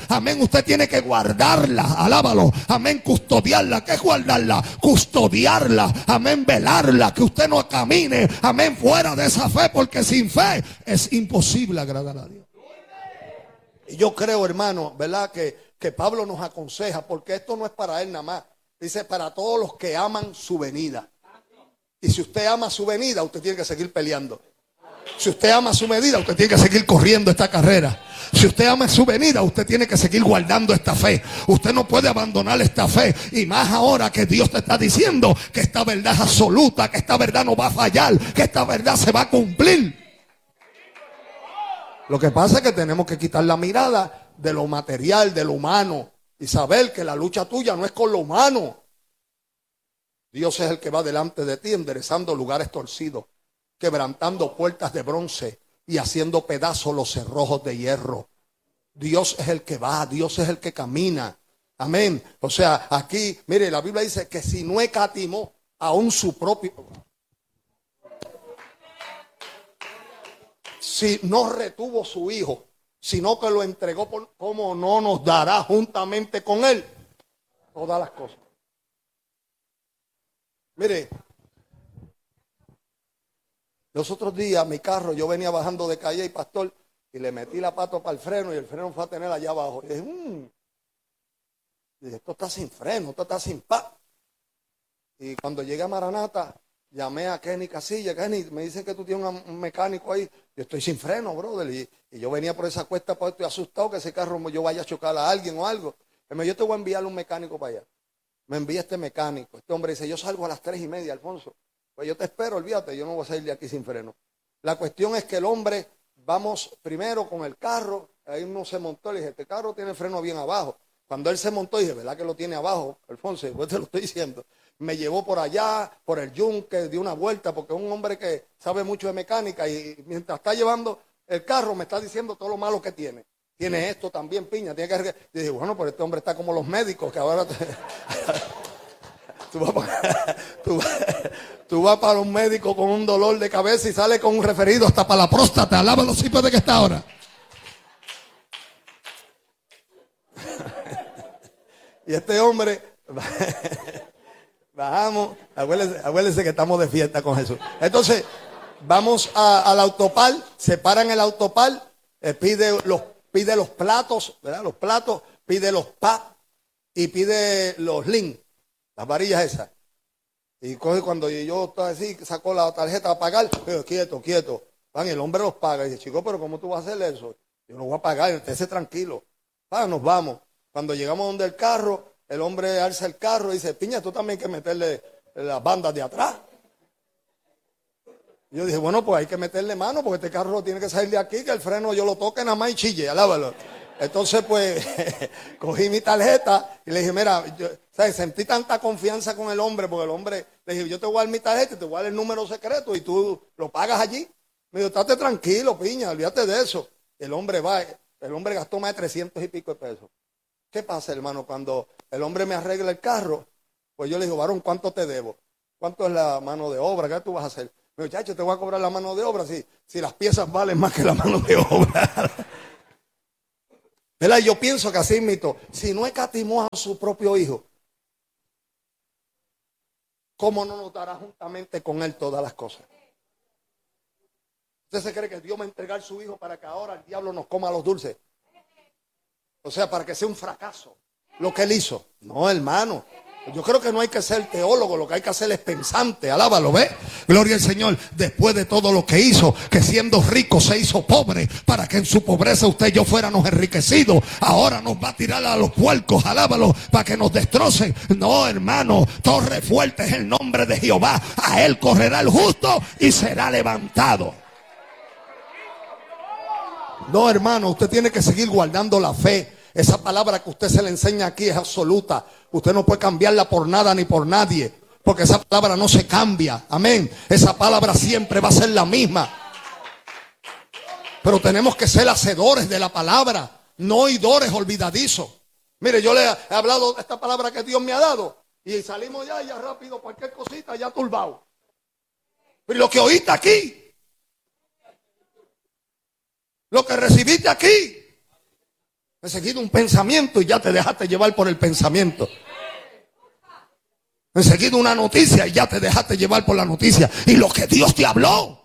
Amén, usted tiene que guardarla, alábalo. Amén, custodiarla. ¿Qué es guardarla? Custodiarla. Amén, velarla. Que usted no camine, amén, fuera de esa fe, porque sin fe es imposible agradar a Dios. Y yo creo, hermano, ¿verdad? Que Pablo nos aconseja, porque esto no es para él nada más. Dice, para todos los que aman su venida. Y si usted ama su venida, usted tiene que seguir peleando. Si usted ama su venida, usted tiene que seguir corriendo esta carrera. Si usted ama su venida, usted tiene que seguir guardando esta fe. Usted no puede abandonar esta fe. Y más ahora que Dios te está diciendo que esta verdad es absoluta, que esta verdad no va a fallar, que esta verdad se va a cumplir. Lo que pasa es que tenemos que quitar la mirada de lo material, de lo humano, y saber que la lucha tuya no es con lo humano. Dios es el que va delante de ti, enderezando lugares torcidos, quebrantando puertas de bronce y haciendo pedazos los cerrojos de hierro. Dios es el que va, Dios es el que camina. Amén. O sea, aquí, mire, la Biblia dice que si no escatimó aún su propio, si no retuvo su hijo, sino que lo entregó, ¿cómo no nos dará juntamente con él todas las cosas? Mire, los otros días mi carro, yo venía bajando de Calle y Pastor, y le metí la pata para el freno, y el freno fue a tener allá abajo. Y dije, esto está sin freno, esto está sin paz. Y cuando llegué a Maranata, llamé a Kenny Casilla. Kenny, me dice que tú tienes un mecánico ahí. Yo estoy sin freno, brother. Y yo venía por esa cuesta, pues estoy asustado que ese carro yo vaya a chocar a alguien o algo. Yo te voy a enviar un mecánico para allá. Me envía este mecánico. Este hombre dice, yo salgo a las 3:30, Alfonso. Pues yo te espero, olvídate, yo no voy a salir de aquí sin freno. La cuestión es que el hombre, vamos primero con el carro, ahí uno se montó, le dije, este carro tiene freno bien abajo. Cuando él se montó, dije, ¿verdad que lo tiene abajo, Alfonso? Pues te lo estoy diciendo. Me llevó por allá, por el yunque, dio una vuelta, porque es un hombre que sabe mucho de mecánica y mientras está llevando el carro me está diciendo todo lo malo que tiene. Tiene esto también, piña, tiene que... Y dije, bueno, pero este hombre está como los médicos, que ahora... Tú vas para un médico con un dolor de cabeza y sale con un referido hasta para la próstata. Alábalo, sí puede que está ahora. Y este hombre... Bajamos, acuérdense que estamos de fiesta con Jesús. Entonces, vamos al autopar, se para en el autopar, pide los platos, ¿verdad? Los platos, pide los pads y pide los links, las varillas esas. Y coge cuando yo estaba así, sacó la tarjeta a pagar, pero quieto. Van, el hombre los paga. Y dice, chico, pero ¿cómo tú vas a hacer eso? Yo no voy a pagar, estése tranquilo. Nos vamos. Cuando llegamos donde el carro, el hombre alza el carro y dice, piña, tú también hay que meterle las bandas de atrás. Y yo dije, bueno, pues hay que meterle mano porque este carro tiene que salir de aquí, que el freno yo lo toque nada más y chille, alábalo. Entonces, pues, cogí mi tarjeta y le dije, mira, sentí tanta confianza con el hombre, porque el hombre, le dije, yo te voy a dar mi tarjeta y te voy a dar el número secreto y tú lo pagas allí. Me dijo, estate tranquilo, piña, olvídate de eso. El hombre gastó más de 300 y pico de pesos. ¿Qué pasa, hermano? Cuando el hombre me arregla el carro, pues yo le digo, varón, ¿cuánto te debo? ¿Cuánto es la mano de obra? ¿Qué tú vas a hacer? Me dijo, chacho, te voy a cobrar la mano de obra si las piezas valen más que la mano de obra. ¿Verdad? Yo pienso que así mito, si no escatimó a su propio hijo, ¿cómo no nos dará juntamente con él todas las cosas? ¿Usted se cree que Dios va a entregar su hijo para que ahora el diablo nos coma los dulces? O sea, para que sea un fracaso lo que él hizo. No, hermano. Yo creo que no hay que ser teólogo, lo que hay que hacer es pensante. Alábalo, ¿ves? Gloria al Señor. Después de todo lo que hizo, que siendo rico se hizo pobre, para que en su pobreza usted y yo fuéramos enriquecidos. Ahora nos va a tirar a los puercos, alábalo, para que nos destrocen. No, hermano, torre fuerte es el nombre de Jehová. A él correrá el justo y será levantado. No, hermano, usted tiene que seguir guardando la fe. Esa palabra que usted se le enseña aquí es absoluta. Usted no puede cambiarla por nada ni por nadie, porque esa palabra no se cambia. Amén. Esa palabra siempre va a ser la misma. Pero tenemos que ser hacedores de la palabra, no oidores olvidadizos. Mire, yo le he hablado de esta palabra que Dios me ha dado y salimos ya rápido, cualquier cosita ya turbado. Pero lo que oíste aquí, lo que recibiste aquí, Enseguida un pensamiento y ya te dejaste llevar por el pensamiento. Enseguida una noticia y ya te dejaste llevar por la noticia. Y lo que Dios te habló.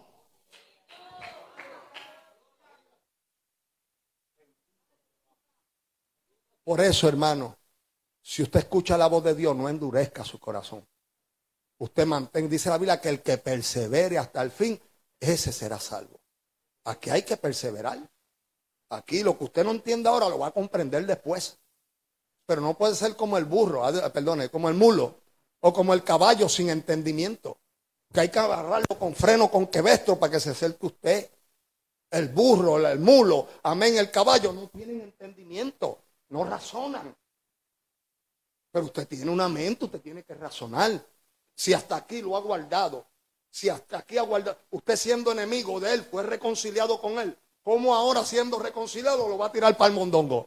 Por eso, hermano, si usted escucha la voz de Dios, no endurezca su corazón. Usted mantenga, dice la Biblia, que el que persevere hasta el fin, ese será salvo. Aquí hay que perseverar. Aquí lo que usted no entienda ahora lo va a comprender después. Pero no puede ser como el burro, perdone, como el mulo o como el caballo sin entendimiento. Que hay que agarrarlo con freno, con quebestro para que se acerque usted. El burro, el mulo, amén, el caballo no tienen entendimiento, no razonan. Pero usted tiene una mente, usted tiene que razonar. Si hasta aquí lo ha guardado, si hasta aquí ha guardado, usted siendo enemigo de él, fue reconciliado con él, ¿cómo ahora siendo reconciliado lo va a tirar para el mondongo?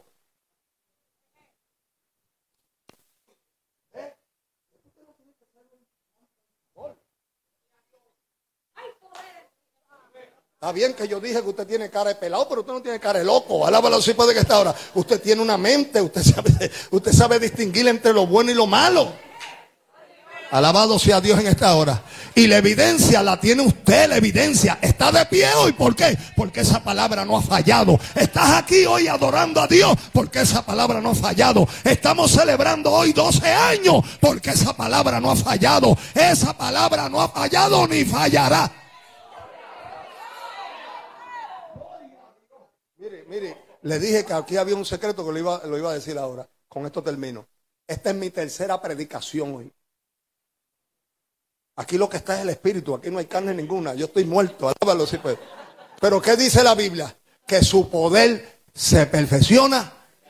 Está bien que yo dije que usted tiene cara de pelado, pero usted no tiene cara de loco. Alábalo si puede que está ahora. Usted tiene una mente, usted sabe distinguir entre lo bueno y lo malo. Alabado sea Dios en esta hora. Y la evidencia la tiene usted, la evidencia. Está de pie hoy, ¿por qué? Porque esa palabra no ha fallado. Estás aquí hoy adorando a Dios, porque esa palabra no ha fallado. Estamos celebrando hoy 12 años, porque esa palabra no ha fallado. Esa palabra no ha fallado ni fallará. Mire, le dije que aquí había un secreto que lo iba a decir ahora. Con esto termino. Esta es mi tercera predicación hoy. Aquí lo que está es el espíritu, aquí no hay carne ninguna. Yo estoy muerto, alábalo si puede. Pero ¿qué dice la Biblia? Que su poder se perfecciona.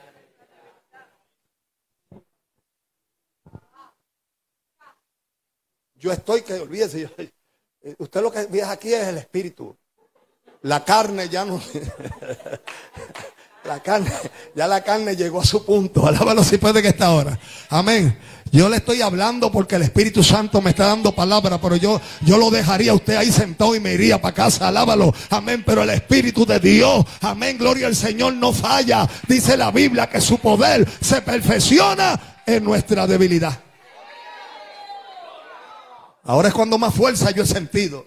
Yo estoy, que olvídese, usted lo que ve aquí es el espíritu. La carne ya no. La carne llegó a su punto. Alábalo si puede que está ahora. Amén. Yo le estoy hablando porque el Espíritu Santo me está dando palabra, pero yo lo dejaría a usted ahí sentado y me iría para casa. Alábalo. Amén. Pero el Espíritu de Dios, amén, gloria al Señor, no falla. Dice la Biblia que su poder se perfecciona en nuestra debilidad. Ahora es cuando más fuerza yo he sentido.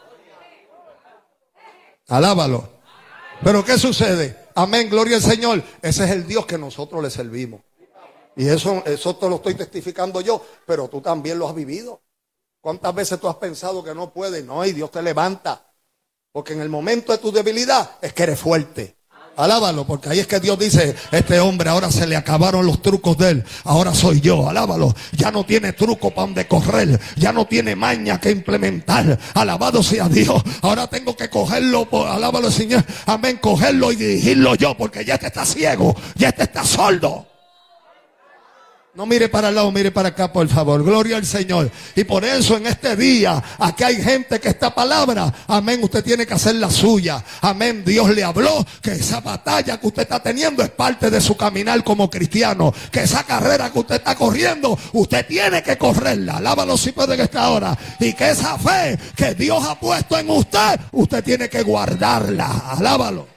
Alábalo. Pero ¿qué sucede? Amén, gloria al Señor. Ese es el Dios que nosotros le servimos. Y eso te lo estoy testificando yo, pero tú también lo has vivido. ¿Cuántas veces tú has pensado que no puedes? No, y Dios te levanta. Porque en el momento de tu debilidad es que eres fuerte. Alábalo, porque ahí es que Dios dice, este hombre ahora se le acabaron los trucos de él, ahora soy yo. Alábalo, ya no tiene truco para donde correr, ya no tiene maña que implementar. Alabado sea Dios, ahora tengo que cogerlo, alábalo Señor, amén, cogerlo y dirigirlo yo, porque ya este está ciego, ya este está sordo. No mire para el lado, mire para acá, por favor. Gloria al Señor. Y por eso en este día, aquí hay gente que esta palabra, amén, usted tiene que hacer la suya. Amén, Dios le habló que esa batalla que usted está teniendo es parte de su caminar como cristiano. Que esa carrera que usted está corriendo, usted tiene que correrla. Alábalo si puede que está ahora. Y que esa fe que Dios ha puesto en usted, usted tiene que guardarla. Alábalo.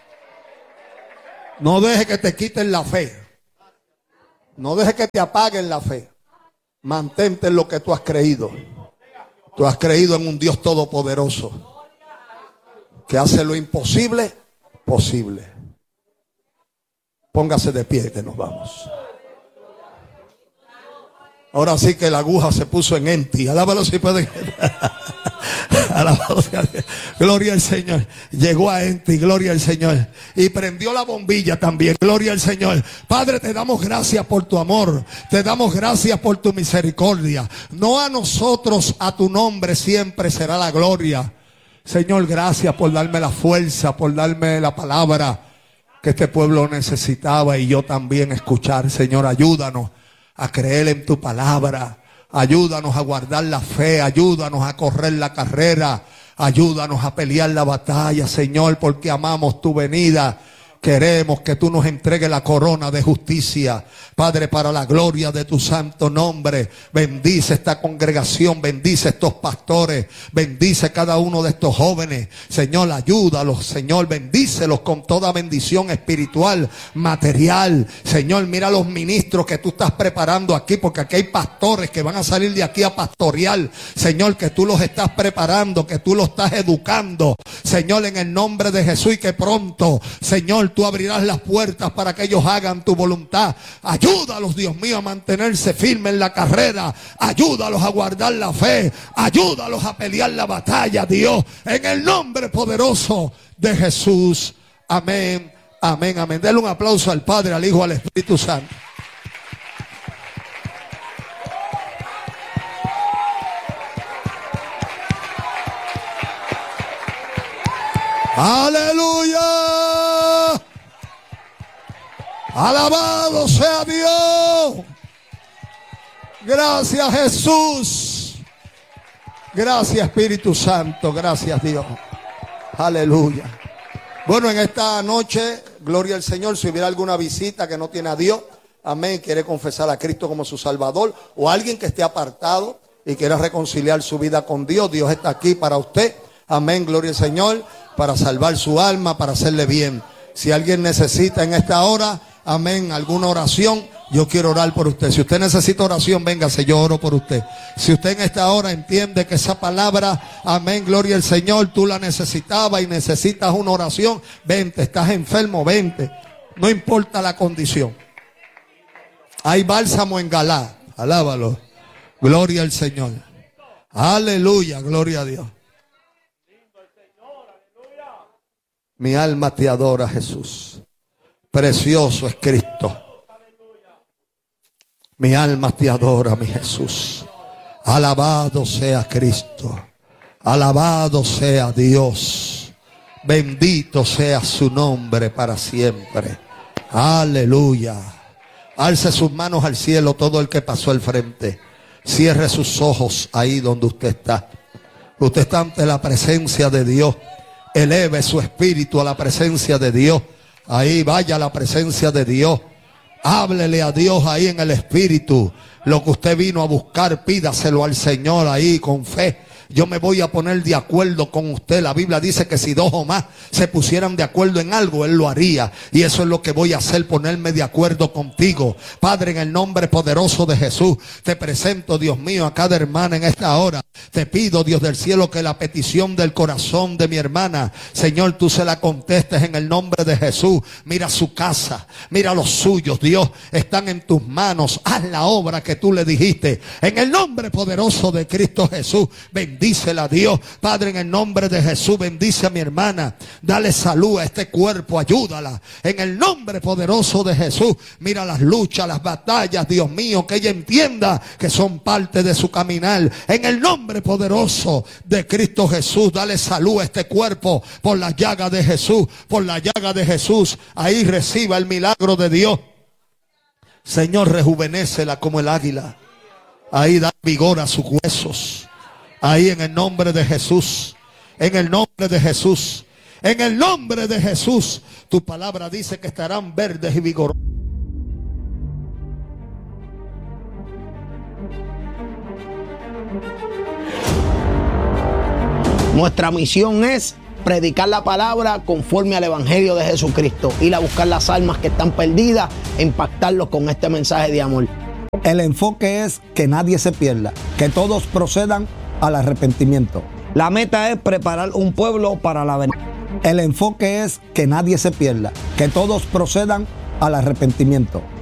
No deje que te quiten la fe. No dejes que te apaguen la fe. Mantente en lo que tú has creído. Tú has creído en un Dios todopoderoso que hace lo imposible posible. Póngase de pie que nos vamos. Ahora sí que la aguja se puso en Enti. Alábalo si puede. Alabado sea Dios. Gloria al Señor. Llegó a Enti, gloria al Señor. Y prendió la bombilla también, gloria al Señor. Padre, te damos gracias por tu amor. Te damos gracias por tu misericordia. No a nosotros, a tu nombre siempre será la gloria. Señor, gracias por darme la fuerza, por darme la palabra que este pueblo necesitaba y yo también escuchar. Señor, ayúdanos a creer en tu palabra. Ayúdanos a guardar la fe, ayúdanos a correr la carrera, ayúdanos a pelear la batalla, Señor, porque amamos tu venida. Queremos que tú nos entregues la corona de justicia, Padre, para la gloria de tu santo nombre. Bendice esta congregación, bendice estos pastores, bendice cada uno de estos jóvenes. Señor, ayúdalos, Señor, bendícelos con toda bendición espiritual, material. Señor, mira los ministros que tú estás preparando aquí, porque aquí hay pastores que van a salir de aquí a pastorear. Señor, que tú los estás preparando, que tú los estás educando. Señor, en el nombre de Jesús, y que pronto, Señor, tú abrirás las puertas para que ellos hagan tu voluntad. Ayúdalos, Dios mío, a mantenerse firmes en la carrera. Ayúdalos a guardar la fe. Ayúdalos a pelear la batalla, Dios. En el nombre poderoso de Jesús. Amén, amén, amén. Denle un aplauso al Padre, al Hijo, al Espíritu Santo. Aleluya. Alabado sea Dios. Gracias, Jesús. Gracias, Espíritu Santo. Gracias, Dios. Aleluya. Bueno, en esta noche, gloria al Señor, si hubiera alguna visita que no tiene a Dios, amén, quiere confesar a Cristo como su Salvador, o alguien que esté apartado y quiera reconciliar su vida con Dios, Dios está aquí para usted. Amén, gloria al Señor, para salvar su alma, para hacerle bien. Si alguien necesita en esta hora, amén, alguna oración, yo quiero orar por usted. Si usted necesita oración, véngase, yo oro por usted. Si usted en esta hora entiende que esa palabra, amén, gloria al Señor, tú la necesitabas y necesitas una oración, vente. Estás enfermo, vente. No importa la condición. Hay bálsamo en Galá, alábalo. Gloria al Señor. Aleluya, gloria a Dios. Mi alma te adora, Jesús. Precioso es Cristo. Mi alma te adora, mi Jesús. Alabado sea Cristo. Alabado sea Dios. Bendito sea su nombre para siempre. Aleluya. Alce sus manos al cielo todo el que pasó al frente. Cierre sus ojos ahí donde usted está. Usted está ante la presencia de Dios. Eleve su espíritu a la presencia de Dios. Ahí vaya a la presencia de Dios. Háblele a Dios ahí en el espíritu. Lo que usted vino a buscar, pídaselo al Señor ahí con fe. Yo me voy a poner de acuerdo con usted. La Biblia dice que si dos o más se pusieran de acuerdo en algo, Él lo haría. Y eso es lo que voy a hacer, ponerme de acuerdo contigo. Padre, en el nombre poderoso de Jesús, te presento, Dios mío, a cada hermana en esta hora. Te pido, Dios del cielo, que la petición del corazón de mi hermana, Señor, tú se la contestes en el nombre de Jesús. Mira su casa, mira los suyos, Dios, están en tus manos. Haz la obra que tú le dijiste. En el nombre poderoso de Cristo Jesús, bendícela, Dios. Padre, en el nombre de Jesús, bendice a mi hermana. Dale salud a este cuerpo, ayúdala. En el nombre poderoso de Jesús, mira las luchas, las batallas, Dios mío, que ella entienda que son parte de su caminar. En el nombre poderoso de Cristo Jesús, dale salud a este cuerpo por la llaga de Jesús, por la llaga de Jesús. Ahí reciba el milagro de Dios. Señor, rejuvenécela como el águila. Ahí da vigor a sus huesos. Ahí en el nombre de Jesús. En el nombre de Jesús. En el nombre de Jesús. Tu palabra dice que estarán verdes y vigorosos. Nuestra misión es predicar la palabra conforme al Evangelio de Jesucristo, ir a buscar las almas que están perdidas e impactarlos con este mensaje de amor. El enfoque es que nadie se pierda, que todos procedan al arrepentimiento. La meta es preparar un pueblo para la venida. El enfoque es que nadie se pierda, que todos procedan al arrepentimiento.